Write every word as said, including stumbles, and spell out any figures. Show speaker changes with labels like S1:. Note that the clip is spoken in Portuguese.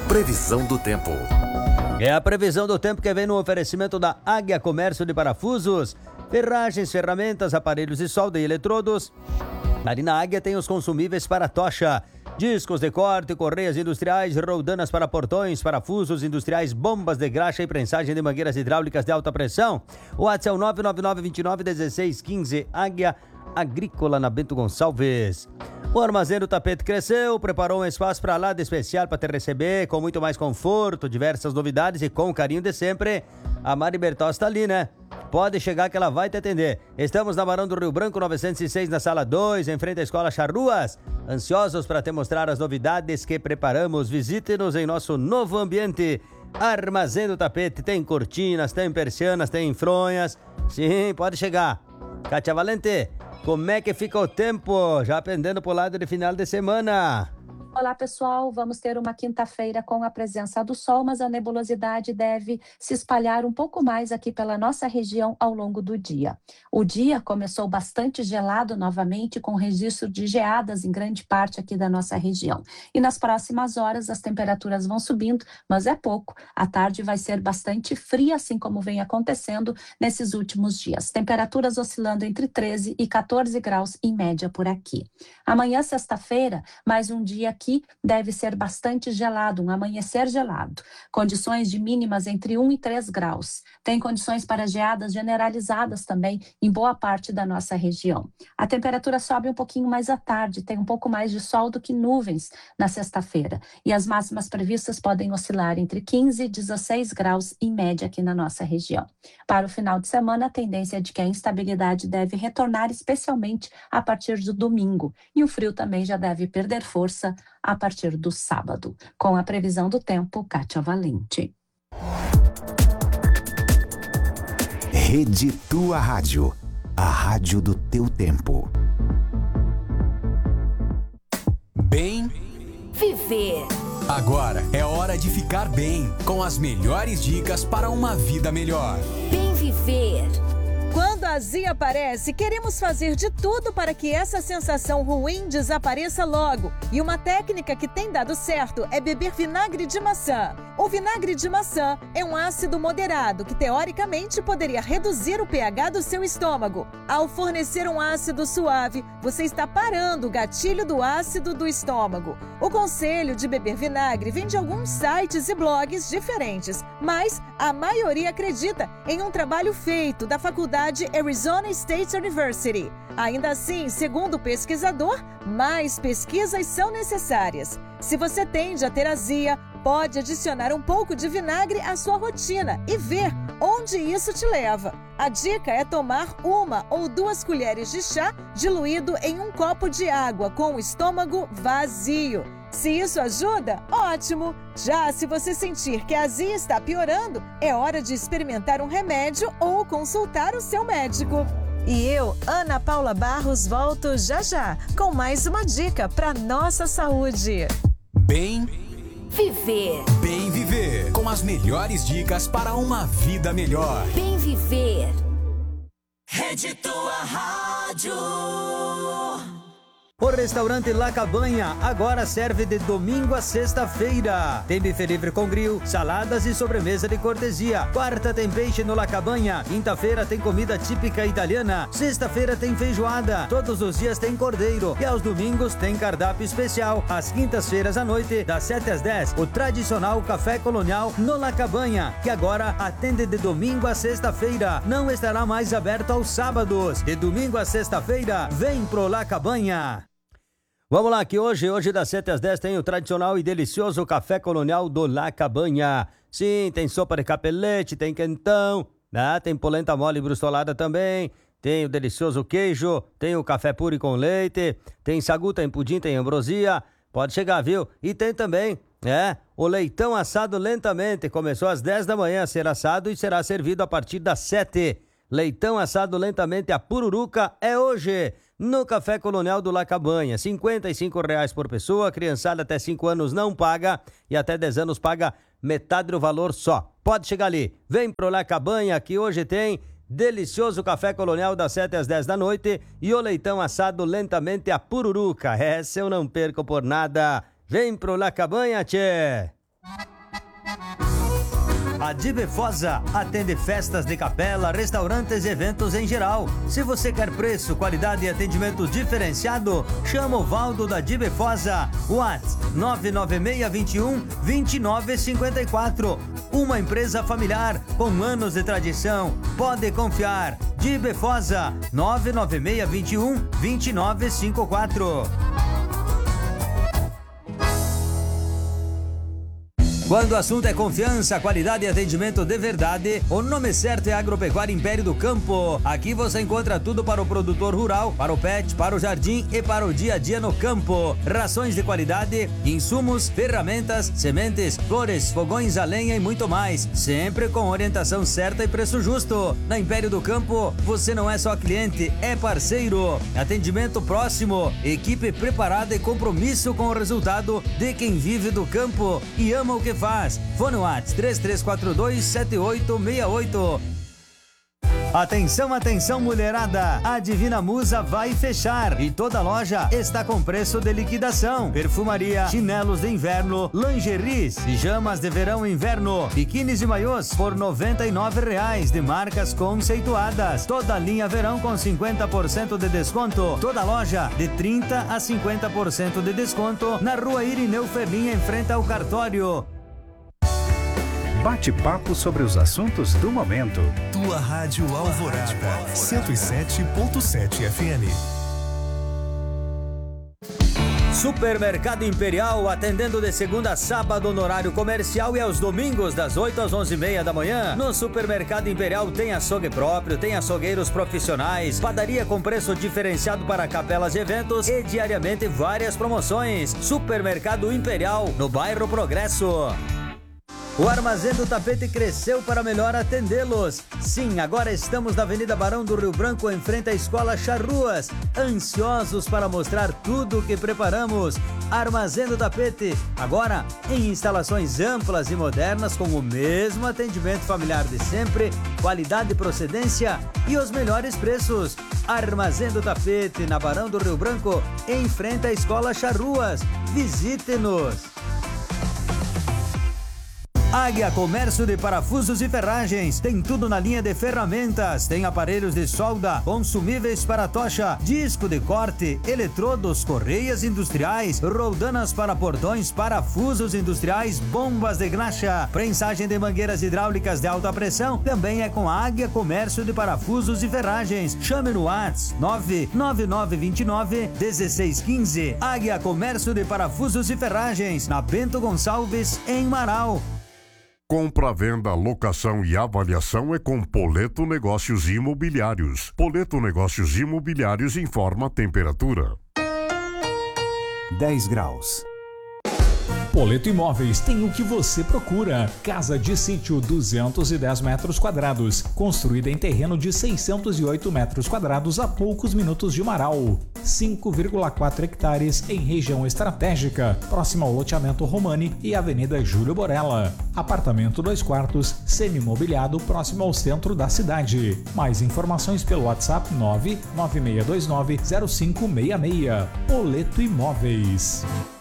S1: Previsão do tempo.
S2: É a previsão do tempo que vem no oferecimento da Águia Comércio de Parafusos, ferragens, ferramentas, aparelhos de solda e eletrodos. Ali na Águia tem os consumíveis para tocha, discos de corte, correias industriais, roldanas para portões, parafusos industriais, bombas de graxa e prensagem de mangueiras hidráulicas de alta pressão. O WhatsApp é o nove nove nove, dois nove, um seis um cinco. Águia Agrícola na Bento Gonçalves. O Armazém do Tapete cresceu, preparou um espaço para lá de especial para te receber com muito mais conforto, diversas novidades e com o carinho de sempre. A Mari Bertol está ali, né? Pode chegar que ela vai te atender. Estamos na Barão do Rio Branco, novecentos e seis, na sala dois, em frente à Escola Charruas. Ansiosos para te mostrar as novidades que preparamos. Visite-nos em nosso novo ambiente. Armazém do Tapete. Tem cortinas, tem persianas, tem fronhas. Sim, pode chegar. Kátia Valente, como é que fica o tempo? Já pendendo pro lado de final de semana.
S3: Olá, pessoal. Vamos ter uma quinta-feira com a presença do sol, mas a nebulosidade deve se espalhar um pouco mais aqui pela nossa região ao longo do dia. O dia começou bastante gelado novamente, com registro de geadas em grande parte aqui da nossa região. E nas próximas horas as temperaturas vão subindo, mas é pouco. A tarde vai ser bastante fria, assim como vem acontecendo nesses últimos dias. Temperaturas oscilando entre treze e quatorze graus em média por aqui. Amanhã, sexta-feira, mais um dia aqui Aqui deve ser bastante gelado, um amanhecer gelado. Condições de mínimas entre um e três graus. Tem condições para geadas generalizadas também em boa parte da nossa região. A temperatura sobe um pouquinho mais à tarde, tem um pouco mais de sol do que nuvens na sexta-feira. E as máximas previstas podem oscilar entre quinze e dezesseis graus em média aqui na nossa região. Para o final de semana, a tendência é de que a instabilidade deve retornar, especialmente a partir do domingo. E o frio também já deve perder força a partir do sábado. Com a previsão do tempo, Kátia Valente.
S1: Rede Tua Rádio, a rádio do teu tempo.
S4: Bem
S5: viver.
S4: Agora é hora de ficar bem, com as melhores dicas para uma vida melhor.
S5: Bem viver.
S6: Quando a azia aparece, queremos fazer de tudo para que essa sensação ruim desapareça logo. E uma técnica que tem dado certo é beber vinagre de maçã. O vinagre de maçã é um ácido moderado que, teoricamente, poderia reduzir o pH do seu estômago. Ao fornecer um ácido suave, você está parando o gatilho do ácido do estômago. O conselho de beber vinagre vem de alguns sites e blogs diferentes, mas a maioria acredita em um trabalho feito da Faculdade Arizona State University. Ainda assim, segundo o pesquisador, mais pesquisas são necessárias. Se você tende a ter azia, pode adicionar um pouco de vinagre à sua rotina e ver onde isso te leva. A dica é tomar uma ou duas colheres de chá diluído em um copo de água com o estômago vazio. Se isso ajuda, ótimo! Já se você sentir que a azia está piorando, é hora de experimentar um remédio ou consultar o seu médico.
S7: E eu, Ana Paula Barros, volto já já com mais uma dica para nossa saúde.
S4: Bem
S5: viver.
S4: Bem viver, com as melhores dicas para uma vida melhor.
S5: Bem viver.
S8: Rede Tua Rádio.
S2: O restaurante La Cabanha agora serve de domingo a sexta-feira. Tem buffet livre com grill, saladas e sobremesa de cortesia. Quarta tem peixe no La Cabanha. Quinta-feira tem comida típica italiana. Sexta-feira tem feijoada. Todos os dias tem cordeiro. E aos domingos tem cardápio especial. Às quintas-feiras à noite, das sete às dez, o tradicional café colonial no La Cabanha, que agora atende de domingo a sexta-feira. Não estará mais aberto aos sábados. De domingo a sexta-feira, vem pro La Cabanha. Vamos lá, que hoje, hoje das sete às dez tem o tradicional e delicioso café colonial do La Cabanha. Sim, tem sopa de capelete, tem quentão, né? Tem polenta mole brustolada também, tem o delicioso queijo, tem o café puro com leite, tem sagu, tem pudim, tem ambrosia, pode chegar, viu? E tem também, é, o leitão assado lentamente, começou às dez da manhã a ser assado e será servido a partir das sete. Leitão assado lentamente, a pururuca é hoje no Café Colonial do La Cabanha. cinquenta e cinco reais por pessoa, criançada até cinco anos não paga e até dez anos paga metade do valor só. Pode chegar ali, vem pro La Cabanha que hoje tem delicioso Café Colonial das sete às dez da noite e o leitão assado lentamente, a pururuca. Essa eu não perco por nada. Vem pro La Cabanha, tchê! A Dibefosa atende festas de capela, restaurantes e eventos em geral. Se você quer preço, qualidade e atendimento diferenciado, chama o Valdo da Dibefosa. WhatsApp nove nove seis dois um, dois nove cinco quatro. Uma empresa familiar com anos de tradição. Pode confiar. Dibefosa nove nove seis dois um, dois nove cinco quatro. Quando o assunto é confiança, qualidade e atendimento de verdade, o nome certo é Agropecuária Império do Campo. Aqui você encontra tudo para o produtor rural, para o pet, para o jardim e para o dia a dia no campo. Rações de qualidade, insumos, ferramentas, sementes, flores, fogões a lenha e muito mais. Sempre com orientação certa e preço justo. Na Império do Campo, você não é só cliente, é parceiro. Atendimento próximo, equipe preparada e compromisso com o resultado de quem vive do campo e ama o que faz. Fone WhatsApp três três quatro dois, sete oito seis oito. Atenção, atenção, mulherada! A Divina Musa vai fechar e toda loja está com preço de liquidação. Perfumaria, chinelos de inverno, lingeries, pijamas de verão e inverno, biquínis e maiôs por noventa e nove reais de marcas conceituadas. Toda linha verão com cinquenta por cento de desconto. Toda loja de trinta a cinquenta por cento de desconto na Rua Irineu Ferlinha, em frente ao cartório.
S1: Bate-papo sobre os assuntos do momento.
S9: Tua Rádio Alvorada, cento e sete ponto sete F M.
S2: Supermercado Imperial, atendendo de segunda a sábado no horário comercial e aos domingos das oito às onze e meia da manhã. No Supermercado Imperial tem açougue próprio, tem açougueiros profissionais, padaria com preço diferenciado para capelas e eventos e diariamente várias promoções. Supermercado Imperial, no bairro Progresso. O Armazém do Tapete cresceu para melhor atendê-los. Sim, agora estamos na Avenida Barão do Rio Branco, em frente à Escola Charruas, ansiosos para mostrar tudo o que preparamos. Armazém do Tapete, agora em instalações amplas e modernas, com o mesmo atendimento familiar de sempre, qualidade e procedência e os melhores preços. Armazém do Tapete, na Barão do Rio Branco, em frente à Escola Charruas. Visite-nos! Águia Comércio de Parafusos e Ferragens, tem tudo na linha de ferramentas, tem aparelhos de solda, consumíveis para tocha, disco de corte, eletrodos, correias industriais, roldanas para portões, parafusos industriais, bombas de graxa, prensagem de mangueiras hidráulicas de alta pressão, também é com a Águia Comércio de Parafusos e Ferragens. Chame no WhatsApp nove nove nove dois nove um seis um cinco. Águia Comércio de Parafusos e Ferragens, na Bento Gonçalves, em Marau.
S10: Compra, venda, locação e avaliação é com Poleto Negócios Imobiliários. Poleto Negócios Imobiliários informa a temperatura.
S1: dez graus.
S11: Poleto Imóveis tem o que você procura. Casa de sítio, duzentos e dez metros quadrados, construída em terreno de seiscentos e oito metros quadrados a poucos minutos de Marau. cinco vírgula quatro hectares em região estratégica, próxima ao loteamento Romani e Avenida Júlio Borella. Apartamento dois quartos, semi-mobiliado, próximo ao centro da cidade. Mais informações pelo WhatsApp nove nove seis dois nove zero cinco seis seis. Poleto Imóveis.